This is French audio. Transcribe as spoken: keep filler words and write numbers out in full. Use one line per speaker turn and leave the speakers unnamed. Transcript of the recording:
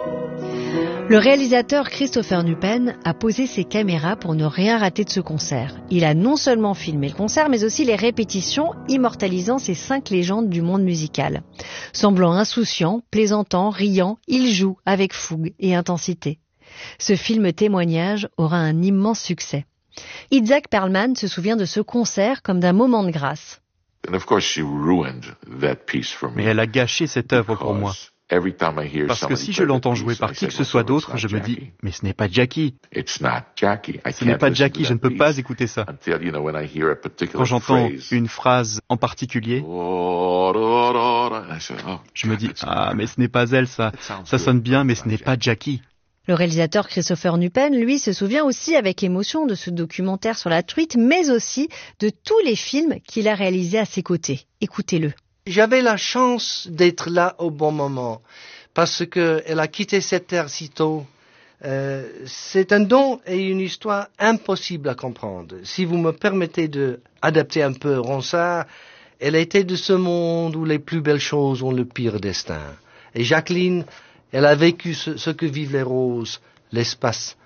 Le réalisateur Christopher Nupen a posé ses caméras pour ne rien rater de ce concert. Il a non seulement filmé le concert, mais aussi les répétitions, immortalisant ces cinq légendes du monde musical. Semblant insouciant, plaisantant, riant, il joue avec fougue et intensité. Ce film témoignage aura un immense succès. Itzhak Perlman se souvient de ce concert comme d'un moment de grâce.
Mais elle a gâché cette œuvre pour moi. Parce que si je l'entends jouer par qui que ce soit d'autre, je me dis « mais ce n'est pas Jackie ». Ce n'est pas Jackie, je ne peux pas écouter ça. Quand j'entends une phrase en particulier, je me dis « ah, mais ce n'est pas elle, ça, ça sonne bien, mais ce n'est pas Jackie ».
Le réalisateur Christopher Nupen, lui, se souvient aussi avec émotion de ce documentaire sur la truite, mais aussi de tous les films qu'il a réalisés à ses côtés. Écoutez-le.
J'avais la chance d'être là au bon moment, parce qu'elle a quitté cette terre si tôt. Euh, c'est un don et une histoire impossible à comprendre. Si vous me permettez d'adapter un peu Ronsard, elle était de ce monde où les plus belles choses ont le pire destin. Et Jacqueline, elle a vécu ce, ce que vivent les roses, l'espace